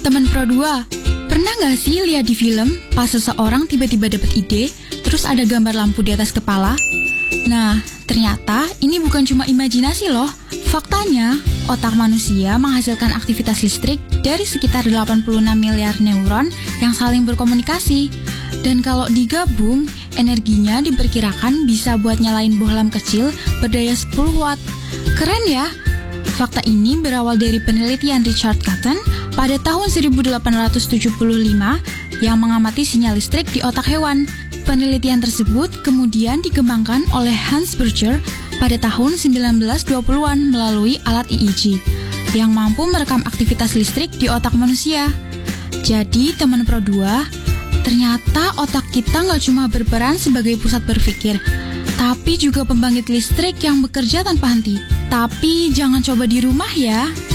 Temen Pro 2, pernah gak sih lihat di film pas seseorang tiba-tiba dapat ide, terus ada gambar lampu di atas kepala? Nah, ternyata ini bukan cuma imajinasi loh. Faktanya, otak manusia menghasilkan aktivitas listrik dari sekitar 86 miliar neuron yang saling berkomunikasi. Dan kalau digabung, energinya diperkirakan bisa buat nyalain bohlam kecil berdaya 10 watt. Keren ya? Fakta ini berawal dari penelitian Richard Cotton pada tahun 1875 yang mengamati sinyal listrik di otak hewan. Penelitian tersebut kemudian dikembangkan oleh Hans Berger pada tahun 1920-an melalui alat EEG yang mampu merekam aktivitas listrik di otak manusia. Jadi teman Pro 2, ternyata otak kita nggak cuma berperan sebagai pusat berpikir, tapi juga pembangkit listrik yang bekerja tanpa henti. Tapi jangan coba di rumah ya.